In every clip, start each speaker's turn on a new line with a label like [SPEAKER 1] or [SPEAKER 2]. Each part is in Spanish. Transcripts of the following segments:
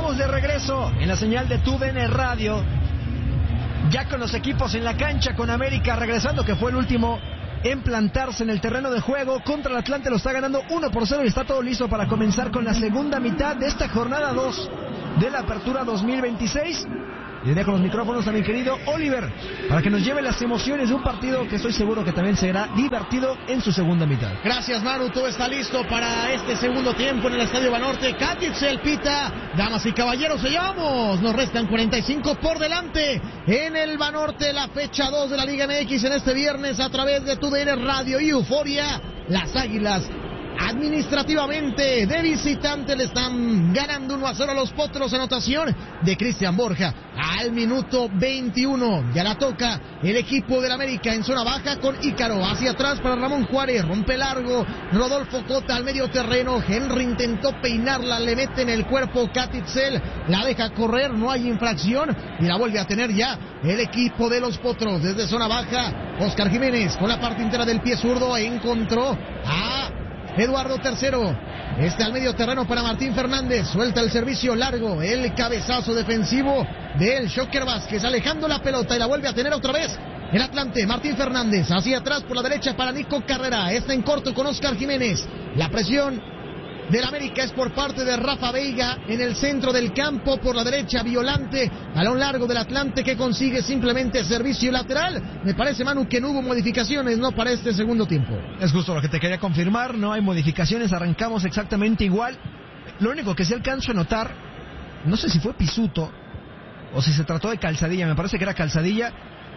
[SPEAKER 1] Estamos de regreso en la señal de TUDN Radio, ya con los equipos en la cancha, con América regresando, que fue el último en plantarse en el terreno de juego. Contra el Atlante lo está ganando 1-0 y está todo listo para comenzar con la segunda mitad de esta jornada 2 de la Apertura 2026. Y le dejo los micrófonos a mi querido Oliver para que nos lleve las emociones de un partido que estoy seguro que también será divertido en su segunda mitad.
[SPEAKER 2] Gracias, Manu, todo está listo para este segundo tiempo en el Estadio Banorte. Katitzel pita, damas y caballeros, sellamos. Nos restan 45 por delante en el Banorte, la fecha 2 de la Liga MX en este viernes a través de TUDN Radio y Euforia. Las Águilas administrativamente de visitante le están ganando 1-0 a los Potros. Anotación de Cristian Borja al minuto 21. Ya la toca el equipo del América en zona baja con Ícaro hacia atrás para Ramón Juárez, rompe largo Rodolfo Cota al medio terreno. Henry intentó peinarla, le mete en el cuerpo Katitzel, la deja correr, no hay infracción y la vuelve a tener ya el equipo de los Potros. Desde zona baja, Oscar Jiménez con la parte entera del pie zurdo encontró a Eduardo Tercero, al medio terreno para Martín Fernández, suelta el servicio largo, el cabezazo defensivo del Shocker Vázquez, alejando la pelota y la vuelve a tener otra vez el Atlante. Martín Fernández hacia atrás por la derecha para Nico Carrera, está en corto con Oscar Jiménez, la presión del América es por parte de Rafa Veiga en el centro del campo, por la derecha Violante, balón largo del Atlante que consigue simplemente servicio lateral. Me parece, Manu, que no hubo modificaciones, ¿no?, para este segundo tiempo.
[SPEAKER 1] Es justo lo que te quería confirmar, no hay modificaciones, arrancamos exactamente igual. Lo único que sí alcanzo a notar, no sé si fue Pisuto o si se trató de Calzadilla, me parece que era Calzadilla.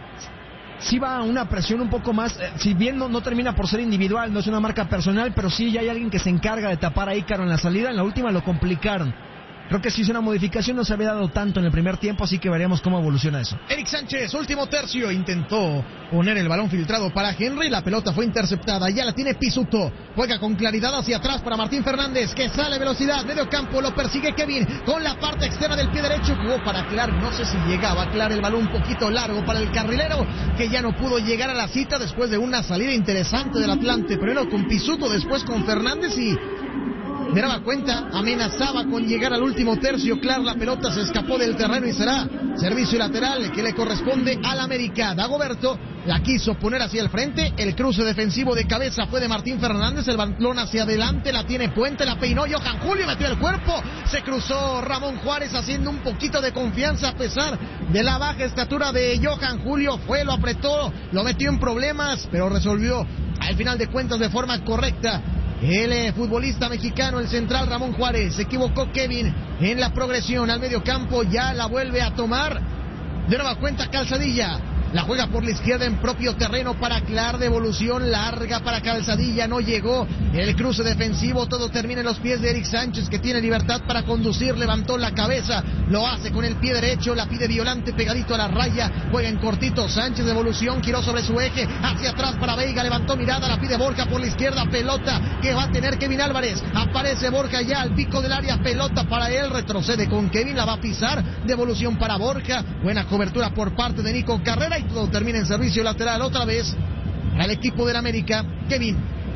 [SPEAKER 1] Sí va a una presión un poco más, si bien no termina por ser individual, no es una marca personal, pero sí ya hay alguien que se encarga de tapar a Ícaro en la salida. En la última lo complicaron. Creo que sí es una modificación, no se había dado tanto en el primer tiempo, así que veremos cómo evoluciona eso.
[SPEAKER 2] Eric Sánchez, último tercio, intentó poner el balón filtrado para Henry, la pelota fue interceptada, ya la tiene Pisuto, juega con claridad hacia atrás para Martín Fernández, que sale velocidad, medio campo, lo persigue Kevin, con la parte externa del pie derecho, jugó para Clar, no sé si llegaba a Clar, el balón un poquito largo para el carrilero, que ya no pudo llegar a la cita después de una salida interesante del Atlante, primero con Pisuto, después con Fernández y... me daba cuenta, amenazaba con llegar al último tercio. Clar, la pelota se escapó del terreno y será servicio lateral que le corresponde al América. Dagoberto la quiso poner hacia el frente, el cruce defensivo de cabeza fue de Martín Fernández, el balón hacia adelante, la tiene Puente, la peinó Johan Julio, metió el cuerpo, se cruzó Ramón Juárez haciendo un poquito de confianza a pesar de la baja estatura de Johan Julio, lo apretó, lo metió en problemas, pero resolvió al final de cuentas de forma correcta. El futbolista mexicano, el central Ramón Juárez, se equivocó Kevin en la progresión al medio campo, ya la vuelve a tomar de nueva cuenta Calzadilla, la juega por la izquierda en propio terreno para Clar, devolución larga para Calzadilla, no llegó el cruce defensivo, todo termina en los pies de Eric Sánchez, que tiene libertad para conducir, levantó la cabeza, lo hace con el pie derecho, la pide Violante pegadito a la raya, juega en cortito Sánchez, devolución, giró sobre su eje, hacia atrás para Veiga, levantó mirada, la pide Borja por la izquierda, pelota que va a tener Kevin Álvarez, aparece Borja ya al pico del área, pelota para él, retrocede con Kevin, la va a pisar, devolución para Borja, buena cobertura por parte de Nico Carrera y todo termina en servicio lateral otra vez al equipo del América. Kevin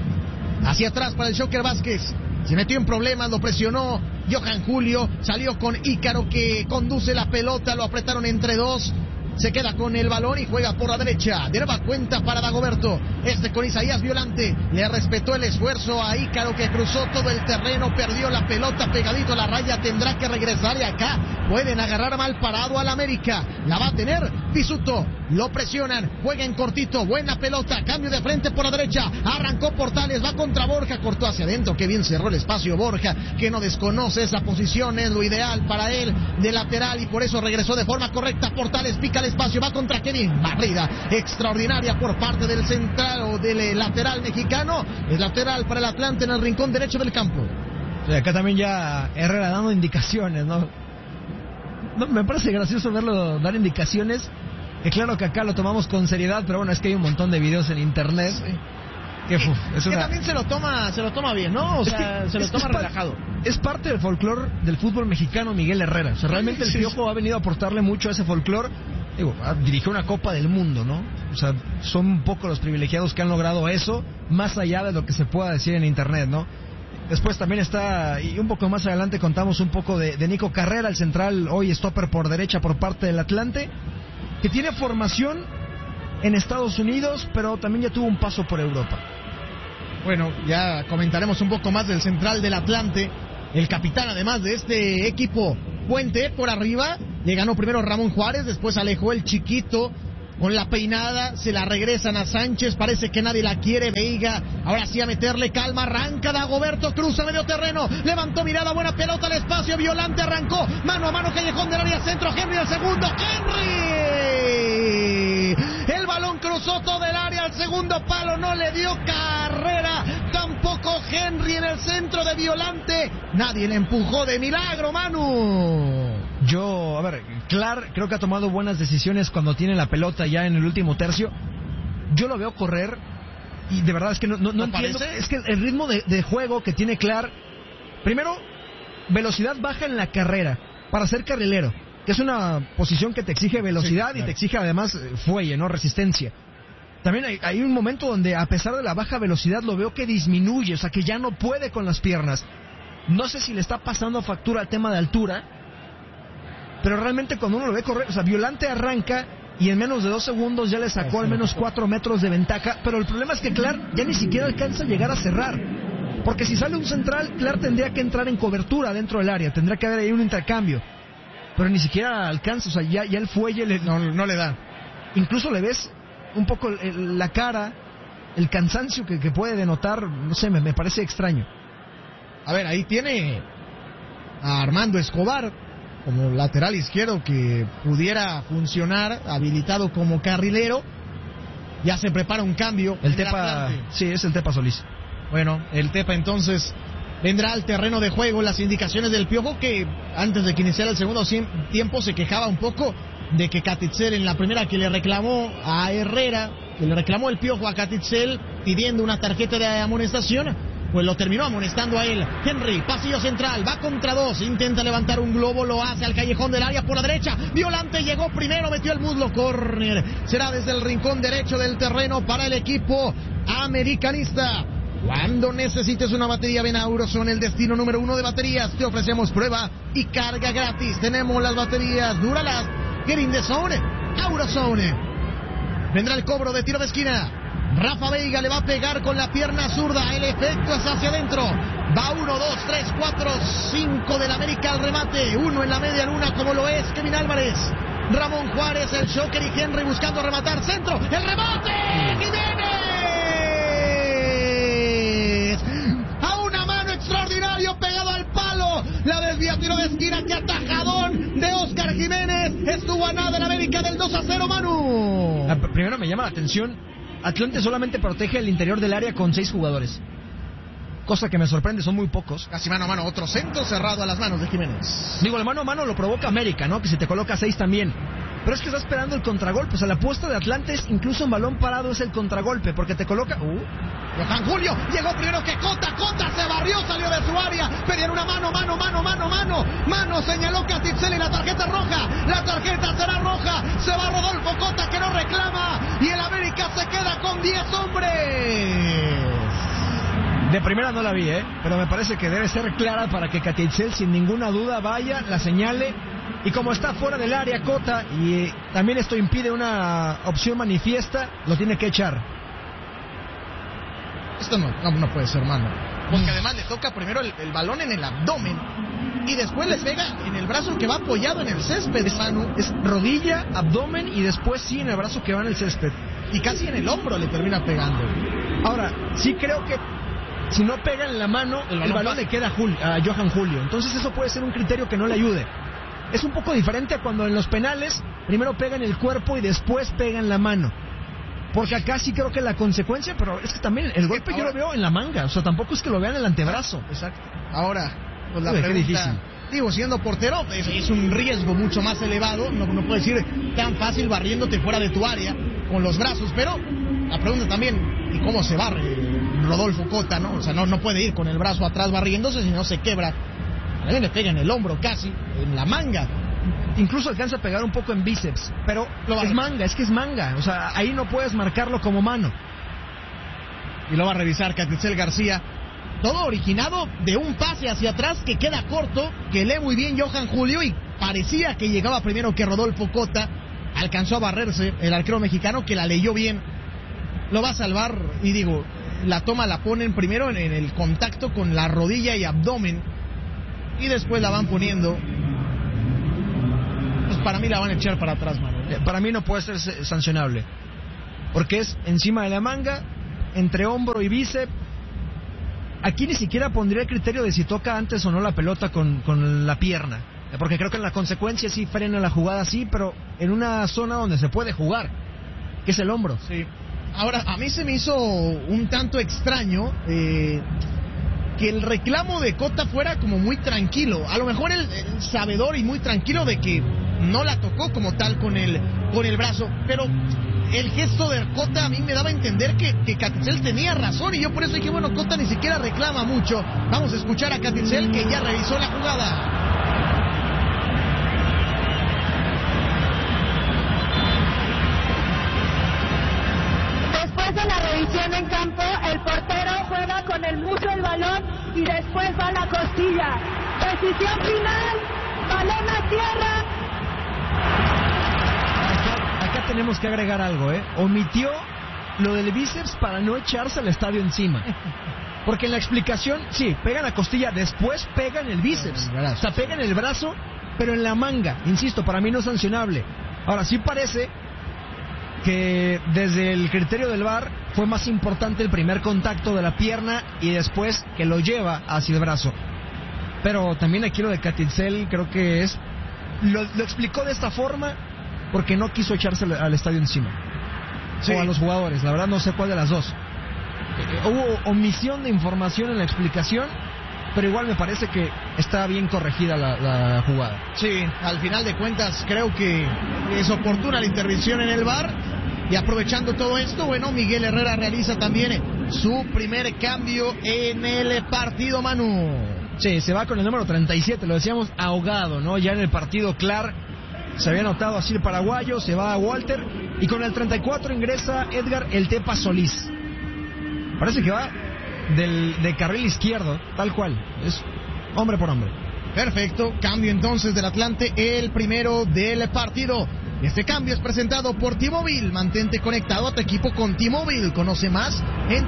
[SPEAKER 2] hacia atrás para el Shocker Vázquez, se metió en problemas, lo presionó Johan Julio, salió con Ícaro que conduce la pelota, lo apretaron entre dos, se queda con el balón y juega por la derecha, de nueva cuenta para Dagoberto, con Isaías Violante, le respetó el esfuerzo a Ícaro que cruzó todo el terreno, perdió la pelota pegadito a la raya, tendrá que regresar y acá pueden agarrar mal parado al América, la va a tener Pisuto, lo presionan, juega en cortito, buena pelota, cambio de frente por la derecha, arrancó Portales, va contra Borja, cortó hacia adentro, que bien cerró el espacio Borja, que no desconoce esa posición, es lo ideal para él de lateral y por eso regresó de forma correcta, Portales pica el espacio, va contra Kevin, barrida extraordinaria por parte del central o del lateral mexicano, es lateral para el Atlante en el rincón derecho del campo.
[SPEAKER 1] Sí, acá también ya Herrera dando indicaciones, ¿no? Me parece gracioso verlo dar indicaciones, que claro que acá lo tomamos con seriedad, pero bueno, es que hay un montón de videos en internet. Sí. Que
[SPEAKER 2] también se lo toma bien, ¿no? O sea, se lo toma relajado.
[SPEAKER 1] Es parte del folclore del fútbol mexicano Miguel Herrera. O sea, realmente el Piojo ha venido a aportarle mucho a ese folclore. Dirigió una Copa del Mundo, ¿no? O sea, son un poco los privilegiados que han logrado eso, más allá de lo que se pueda decir en internet, ¿no? Después también está, y un poco más adelante contamos un poco de Nico Carrera, el central, hoy stopper por derecha por parte del Atlante, que tiene formación en Estados Unidos, pero también ya tuvo un paso por Europa.
[SPEAKER 2] Bueno, ya comentaremos un poco más del central del Atlante, el capitán además de este equipo. Puente por arriba, le ganó primero Ramón Juárez, después alejó el chiquito con la peinada, se la regresan a Sánchez, parece que nadie la quiere, Veiga, ahora sí a meterle calma, arranca Dagoberto, cruza medio terreno, levantó mirada, buena pelota al espacio, Violante arrancó, mano a mano, callejón del área, centro, Henry al segundo, Henry, el balón cruzó todo el área, al segundo palo no le dio Carrera, tampoco Henry en el centro de Violante, nadie le empujó de milagro, Manu.
[SPEAKER 1] Clar creo que ha tomado buenas decisiones cuando tiene la pelota ya en el último tercio. Yo lo veo correr y de verdad es que no entiendo.
[SPEAKER 2] Parece?
[SPEAKER 1] Es que el ritmo de juego que tiene Clar, primero, velocidad baja en la carrera para ser carrilero, que es una posición que te exige velocidad, sí, claro, y te exige además fuelle, ¿no? Resistencia. También hay un momento donde a pesar de la baja velocidad lo veo que disminuye, o sea que ya no puede con las piernas. No sé si le está pasando factura al tema de altura, pero realmente cuando uno lo ve correr, o sea, Violante arranca y en menos de 2 segundos ya le sacó al menos 4 metros de ventaja, pero el problema es que Clar ya ni siquiera alcanza a llegar a cerrar, porque si sale un central, Clar tendría que entrar en cobertura dentro del área, tendría que haber ahí un intercambio, pero ni siquiera alcanza, o sea, ya el fuelle
[SPEAKER 2] no le da.
[SPEAKER 1] Incluso le ves un poco la cara, el cansancio que puede denotar, no sé, me parece extraño.
[SPEAKER 2] A ver, ahí tiene a Armando Escobar como lateral izquierdo que pudiera funcionar, habilitado como carrilero. Ya se prepara un cambio.
[SPEAKER 1] El Tepa, sí, es el Tepa Solís.
[SPEAKER 2] Bueno, el Tepa entonces vendrá al terreno de juego. Las indicaciones del Piojo, que antes de que iniciara el segundo tiempo se quejaba un poco de que Catitzel en la primera que le reclamó a Herrera, que le reclamó el Piojo a Catitzel pidiendo una tarjeta de amonestación, pues lo terminó amonestando a él. Henry, pasillo central, va contra 2, intenta levantar un globo, lo hace al callejón del área por la derecha. Violante llegó primero, metió el muslo, córner. Será desde el rincón derecho del terreno para el equipo americanista. Cuando necesites una batería, ven a Eurozone, el destino número 1 de baterías. Te ofrecemos prueba y carga gratis. Tenemos las baterías Duralast, Get in the Zone, Eurozone. Vendrá el cobro de tiro de esquina. Rafa Veiga le va a pegar con la pierna zurda, el efecto es hacia adentro, va 1, 2, 3, 4, 5 del América al remate, 1 en la media luna como lo es Kevin Álvarez, Ramón Juárez, el Shocker y Henry buscando rematar, centro, el remate, Jiménez, a una mano extraordinario pegado al palo, la desvía, tiro de esquina, que atajadón de Oscar Jiménez, estuvo a nada el América del 2-0, Manu.
[SPEAKER 1] Primero me llama la atención, Atlante solamente protege el interior del área con 6 jugadores. Cosa que me sorprende, son muy pocos.
[SPEAKER 2] Casi mano a mano, otro centro cerrado a las manos de Jiménez.
[SPEAKER 1] Digo, el mano a mano lo provoca América, ¿no? Que se te coloca 6 también. Pero es que está esperando el contragolpe. O sea, la apuesta de Atlante es, incluso en balón parado, es el contragolpe, porque te coloca...
[SPEAKER 2] Johan Julio llegó primero que Cota se barrió, salió de su área, pedían una mano, señaló Catitzel y la tarjeta roja, la tarjeta será roja, se va Rodolfo Cota que no reclama y el América se queda con 10 hombres.
[SPEAKER 1] De primera no la vi, pero me parece que debe ser clara para que Catitzel sin ninguna duda vaya, la señale, y como está fuera del área Cota y también esto impide una opción manifiesta, lo tiene que echar.
[SPEAKER 2] Esto no puede ser mano, porque además le toca primero el balón en el abdomen y después le pega en el brazo que va apoyado en el césped, Manu.
[SPEAKER 1] Es rodilla, abdomen y después sí en el brazo que va en el césped.
[SPEAKER 2] Y casi en el hombro le termina pegando.
[SPEAKER 1] Ahora, sí creo que si no pega en la mano, el balón le queda a Johan Julio. Entonces eso puede ser un criterio que no le ayude. Es un poco diferente a cuando en los penales primero pega en el cuerpo y después pega en la mano. Porque acá sí creo que la consecuencia, pero es que también el golpe yo lo veo en la manga, o sea, tampoco es que lo vean en el antebrazo.
[SPEAKER 2] Exacto. Ahora, pues la pregunta, difícil. Digo, siendo portero, es un riesgo mucho más elevado, no puedes ir tan fácil barriéndote fuera de tu área con los brazos, pero la pregunta también, ¿y cómo se barre Rodolfo Cota, no? O sea, no puede ir con el brazo atrás barriéndose, si no se quebra. También le pega en el hombro casi, en la manga.
[SPEAKER 1] Incluso alcanza a pegar un poco en bíceps, pero es manga, o sea, ahí no puedes marcarlo como mano.
[SPEAKER 2] Y lo va a revisar Catitzel García. todo originado de un pase hacia atrás que queda corto, que lee muy bien Johan Julio y parecía que llegaba primero que Rodolfo Cota. Alcanzó a barrerse el arquero mexicano, que la leyó bien. Lo va a salvar y digo, la toma la ponen primero en el contacto con la rodilla y abdomen y después la van poniendo. Pues para mí la van a echar para atrás, mano.
[SPEAKER 1] Para mí no puede ser sancionable, porque es encima de la manga, entre hombro y bíceps. Aquí ni siquiera pondría el criterio de si toca antes o no la pelota con la pierna, porque creo que en la consecuencia sí frena la jugada, sí, pero en una zona donde se puede jugar, que es el hombro.
[SPEAKER 2] Sí. Ahora, a mí se me hizo un tanto extraño que el reclamo de Cota fuera como muy tranquilo. A lo mejor el sabedor y muy tranquilo de que no la tocó como tal con el brazo, pero el gesto de Cota a mí me daba a entender que Catitzel tenía razón, y yo por eso dije, bueno, Cota ni siquiera reclama mucho. Vamos a escuchar a Catitzel, que ya revisó la jugada.
[SPEAKER 3] Después de la revisión en campo, el portero juega con el muslo el balón y después va a la costilla. Decisión final, balón a tierra.
[SPEAKER 1] Acá tenemos que agregar algo, omitió lo del bíceps para no echarse al estadio encima. Porque en la explicación, sí, pega en la costilla, después pega en el bíceps. O sea, pega en el brazo, pero en la manga. Insisto, para mí no es sancionable. Ahora, sí parece que desde el criterio del VAR fue más importante el primer contacto de la pierna y después que lo lleva hacia el brazo. Pero también aquí lo de Catitzel creo que es... Lo explicó de esta forma porque no quiso echarse al estadio encima. Sí. O a los jugadores, la verdad no sé cuál de las dos. Hubo omisión de información en la explicación, pero igual me parece que está bien corregida la jugada.
[SPEAKER 2] Sí, al final de cuentas creo que es oportuna la intervención en el VAR. Y aprovechando todo esto, bueno, Miguel Herrera realiza también su primer cambio en el partido, Manu.
[SPEAKER 1] Sí, se va con el número 37, lo decíamos, ahogado, ¿no? Ya en el partido Clark se había notado así el paraguayo, se va a Walter, y con el 34 ingresa Edgar El Tepa Solís. Parece que va de carril izquierdo, tal cual, es hombre por hombre.
[SPEAKER 2] Perfecto, cambio entonces del Atlante, el primero del partido. Este cambio es presentado por T-Mobile. Mantente conectado a tu equipo con T-Mobile. Conoce más en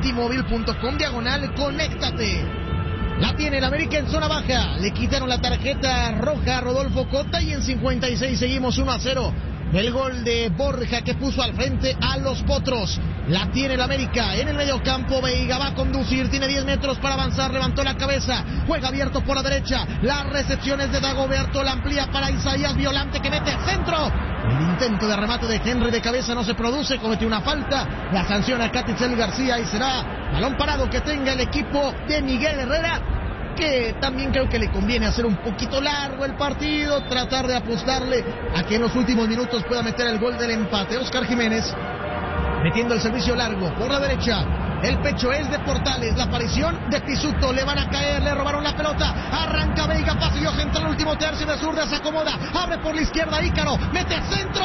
[SPEAKER 2] T-Mobile.com/conéctate. La tiene el América en zona baja. Le quitaron la tarjeta roja a Rodolfo Cota y en 56 seguimos 1-0. El gol de Borja que puso al frente a los Potros. La tiene el América en el mediocampo. Veiga va a conducir, tiene 10 metros para avanzar, levantó la cabeza, juega abierto por la derecha. Las recepciones de Dagoberto, la amplía para Isaías Violante que mete centro. El intento de remate de Henry de cabeza no se produce, cometió una falta. La sanciona Catitzel García y será balón parado que tenga el equipo de Miguel Herrera, que también creo que le conviene hacer un poquito largo el partido, tratar de apostarle a que en los últimos minutos pueda meter el gol del empate. Oscar Jiménez metiendo el servicio largo por la derecha. El pecho es de Portales, la aparición de Pisuto, le van a caer, le robaron la pelota, arranca Veiga, pasillo central, último tercio de zurda, se acomoda, abre por la izquierda Ícaro, mete centro.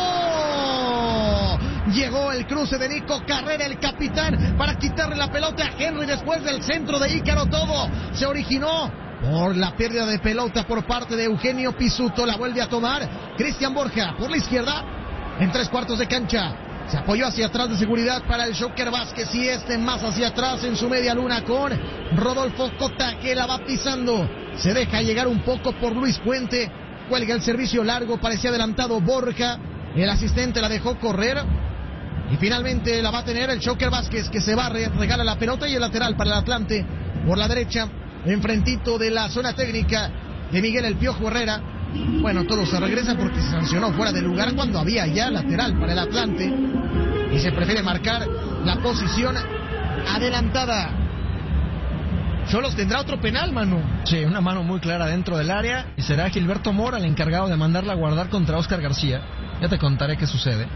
[SPEAKER 2] Llegó el cruce de Nico Carrera, el capitán, para quitarle la pelota a Henry después del centro de Ícaro. Todo se originó por la pérdida de pelota por parte de Eugenio Pisuto. La vuelve a tomar Cristian Borja por la izquierda, en 3/4 de cancha. Se apoyó hacia atrás de seguridad para el Joker Vázquez y más hacia atrás en su media luna con Rodolfo Cota, que la va pisando. Se deja llegar un poco por Luis Puente. Cuelga el servicio largo, parecía adelantado Borja. El asistente la dejó correr. Y finalmente la va a tener el Joker Vázquez, que se barre, regala la pelota y el lateral para el Atlante por la derecha, enfrentito de la zona técnica de Miguel El Piojo Herrera. Bueno, todo se regresa porque se sancionó fuera de lugar cuando había ya lateral para el Atlante y se prefiere marcar la posición adelantada. Cholos tendrá otro penal, Manu.
[SPEAKER 1] Sí, una mano muy clara dentro del área y será Gilberto Mora el encargado de mandarla a guardar contra Oscar García. Ya te contaré qué sucede.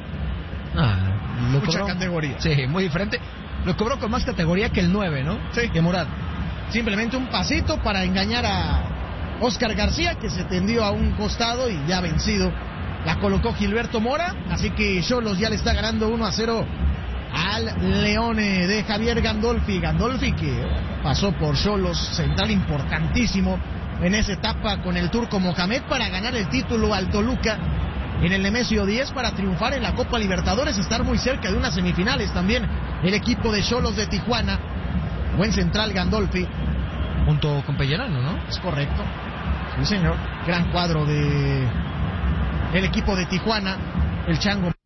[SPEAKER 2] Mucha categoría.
[SPEAKER 1] Sí, muy diferente. Lo cobró con más categoría que el 9, ¿no?
[SPEAKER 2] Sí.
[SPEAKER 1] Que Murad.
[SPEAKER 2] Simplemente un pasito para engañar a Oscar García, que se tendió a un costado y ya vencido. La colocó Gilberto Mora, así que Xolos ya le está ganando 1-0 al Leone de Javier Gandolfi. Gandolfi que pasó por Xolos, central importantísimo en esa etapa con el turco Mohamed para ganar el título al Toluca en el Nemesio 10 para triunfar en la Copa Libertadores, estar muy cerca de unas semifinales también el equipo de Xolos de Tijuana. Buen central Gandolfi.
[SPEAKER 1] Junto con Pellerano, ¿no?
[SPEAKER 2] Es correcto. Sí, señor. Gran cuadro de el equipo de Tijuana. El Chango